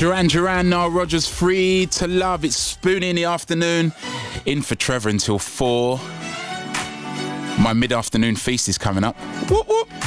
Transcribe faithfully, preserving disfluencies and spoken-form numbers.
Duran Duran, Nile Rodgers, Free to Love. It's Spoonie in the afternoon. In for Trevor until four. My mid-afternoon feast is coming up. Whoop, whoop.